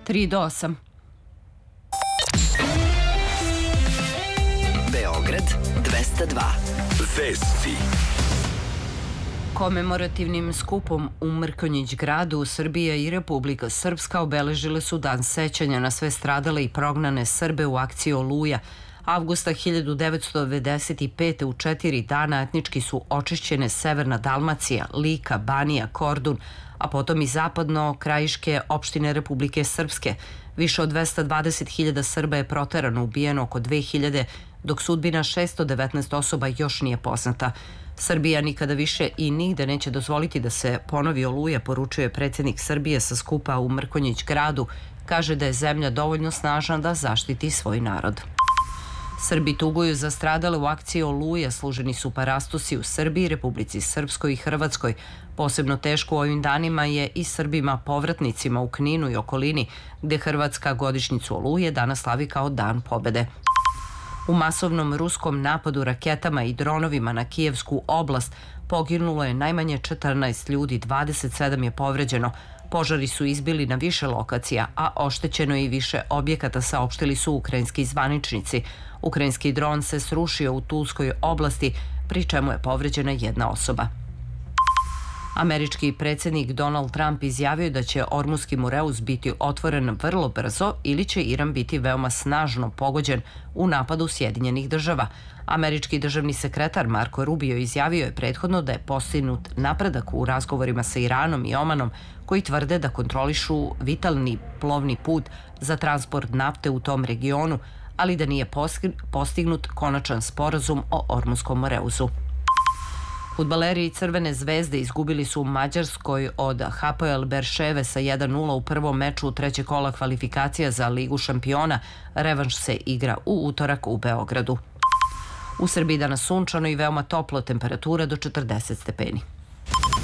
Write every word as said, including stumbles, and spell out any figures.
tri do osam. Beograd dvesta dva. Vesti. Komemorativnim skupom u Mrkonjić gradu Srbija i Republika Srpska obeležile su dan sećanja na sve stradale i prognane Srbe u akciji Oluja. Avgusta hiljadu devetsto devedeset pete. u četiri dana etnički su očišćene Severna Dalmacija, Lika, Banija, Kordun, a potom i zapadno krajiške opštine Republike Srpske. Više od dvesta dvadeset hiljada Srba je proterano, ubijeno oko dve hiljade, dok sudbina šesto devetnaest osoba još nije poznata. Srbija nikada više i nigde neće dozvoliti da se ponovi Oluja, poručuje predsjednik Srbije sa skupa u Mrkonjić gradu. Kaže da je zemlja dovoljno snažna da zaštiti svoj narod. Srbi tuguju za stradale u akciji Oluja, služeni su parastosi u Srbiji, Republici Srpskoj i Hrvatskoj. Posebno teško u ovim danima je i Srbima povratnicima u Kninu i okolini, gde Hrvatska godišnjicu Oluje danas slavi kao Dan pobede. U masovnom ruskom napadu raketama i dronovima na Kijevsku oblast poginulo je najmanje četrnaest ljudi, dvadeset sedam je povređeno. Požari su izbili na više lokacija, a oštećeno je i više objekata, saopštili su ukrajinski zvaničnici. Ukrajinski dron se srušio u Tulskoj oblasti, pri čemu je povređena jedna osoba. Američki predsjednik Donald Trump izjavio da će Ormuski Mureus biti otvoren vrlo brzo ili će Iran biti veoma snažno pogođen u napadu Sjedinjenih država. Američki državni sekretar Marko Rubio izjavio je prethodno da je postignut napredak u razgovorima sa Iranom i Omanom, koji tvrde da kontrolišu vitalni plovni put za transport nafte u tom regionu, ali da nije postignut konačan sporazum o Ormuskom Moreusu. Fudbaleri Crvene zvezde izgubili su u Mađarskoj od Hapoel Berševe sa jedan nula u prvom meču trećeg kola kvalifikacija za Ligu šampiona. Revanš se igra u utorak u Beogradu. U Srbiji danas sunčano i veoma toplo, temperatura do četrdeset stepeni.